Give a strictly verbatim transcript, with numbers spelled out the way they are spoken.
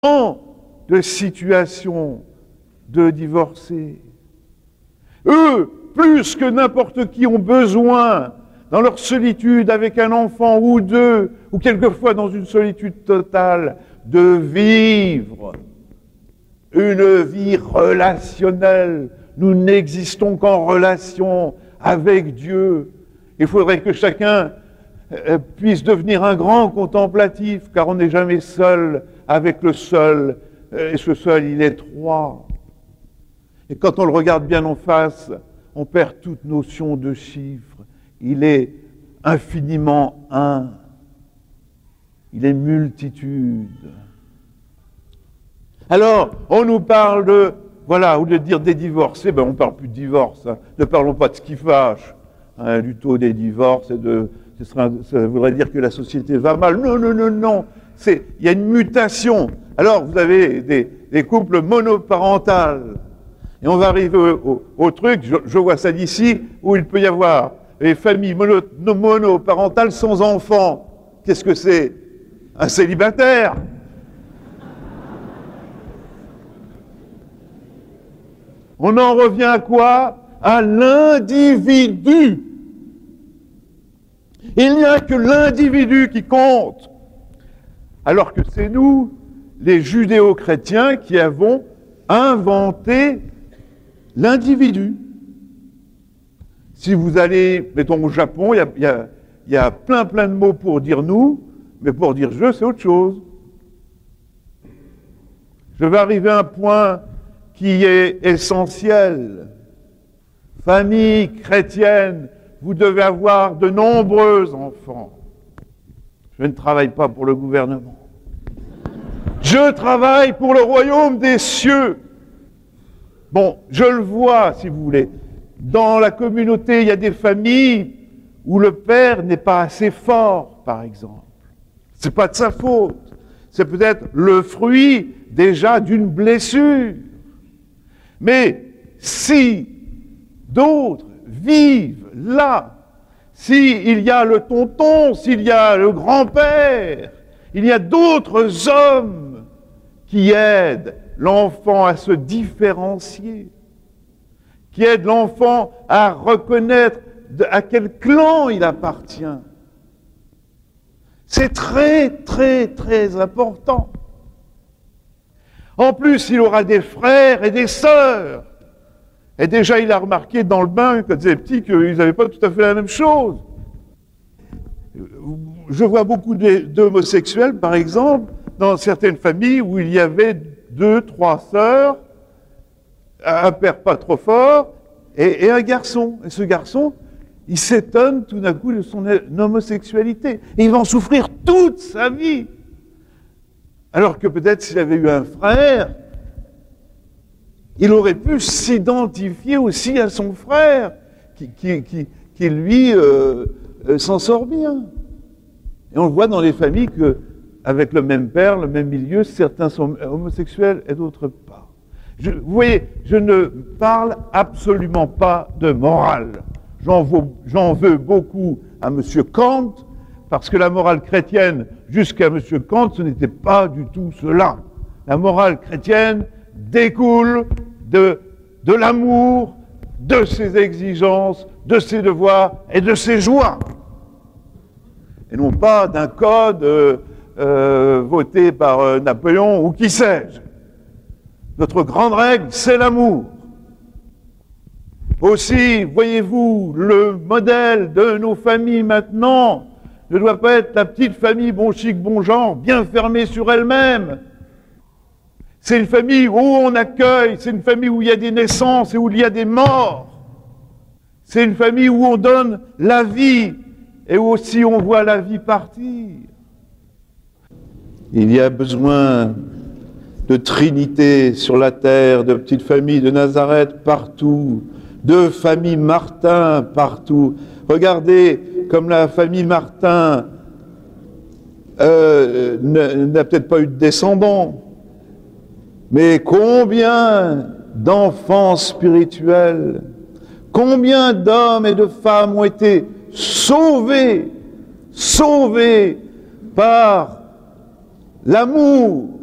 de situations de divorcés. Eux, plus que n'importe qui, ont besoin, dans leur solitude avec un enfant ou deux, ou quelquefois dans une solitude totale, de vivre une vie relationnelle. Nous n'existons qu'en relation avec Dieu. Il faudrait que chacun puisse devenir un grand contemplatif, car on n'est jamais seul avec le seul, et ce seul, il est trois. Et quand on le regarde bien en face, on perd toute notion de chiffre. Il est infiniment un. Il est multitude. Alors, on nous parle de, voilà, au lieu de dire des divorcés, ben on ne parle plus de divorce. Hein. Ne parlons pas de ce qui fâche, hein, du taux des divorces, et de, ce sera, ça voudrait dire que la société va mal. Non, non, non, non. C'est, il y a une mutation. Alors, vous avez des, des couples monoparentaux. Et on va arriver au, au, au truc, je, je vois ça d'ici, où il peut y avoir les familles mono, monoparentales sans enfants. Qu'est-ce que c'est? Un célibataire. On en revient à quoi? À l'individu. Il n'y a que l'individu qui compte. Alors que c'est nous, les judéo-chrétiens, qui avons inventé l'individu. Si vous allez, mettons au Japon, il y a, y a, y a plein plein de mots pour dire nous, mais pour dire je, c'est autre chose. Je vais arriver à un point qui est essentiel. Famille chrétienne, vous devez avoir de nombreux enfants. Je ne travaille pas pour le gouvernement. Je travaille pour le royaume des cieux. Bon, je le vois, si vous voulez. Dans la communauté, il y a des familles où le père n'est pas assez fort, par exemple. C'est pas de sa faute. C'est peut-être le fruit déjà d'une blessure. Mais si d'autres vivent là, s'il y a le tonton, s'il y a le grand-père, il y a d'autres hommes qui aident l'enfant à se différencier, qui aident l'enfant à reconnaître à quel clan il appartient. C'est très, très, très important. En plus, il aura des frères et des sœurs. Et déjà, il a remarqué dans le bain, quand il était petit, qu'ils n'avaient pas tout à fait la même chose. Je vois beaucoup d'homosexuels, par exemple, dans certaines familles où il y avait deux, trois sœurs, un père pas trop fort, et, et un garçon. Et ce garçon, il s'étonne tout d'un coup de son homosexualité. Et il va en souffrir toute sa vie. Alors que peut-être s'il avait eu un frère, il aurait pu s'identifier aussi à son frère, qui, qui, qui, qui lui euh, euh, s'en sort bien. Et on le voit dans les familles que, avec le même père, le même milieu, certains sont homosexuels et d'autres pas. Je, vous voyez, je ne parle absolument pas de morale. J'en veux, j'en veux beaucoup à M. Kant, parce que la morale chrétienne, jusqu'à M. Kant, ce n'était pas du tout cela. La morale chrétienne découle de, de l'amour, de ses exigences, de ses devoirs et de ses joies. Et non pas d'un code euh, euh, voté par euh, Napoléon ou qui sais-je. Notre grande règle, c'est l'amour. Aussi, voyez-vous, le modèle de nos familles maintenant ne doit pas être la petite famille bon chic, bon genre, bien fermée sur elle-même. C'est une famille où on accueille, c'est une famille où il y a des naissances et où il y a des morts. C'est une famille où on donne la vie et où aussi on voit la vie partir. Il y a besoin de Trinité sur la terre, de petites familles de Nazareth partout, de famille Martin partout. Regardez comme la famille Martin euh, n'a peut-être pas eu de descendants, mais combien d'enfants spirituels, combien d'hommes et de femmes ont été sauvés, sauvés par l'amour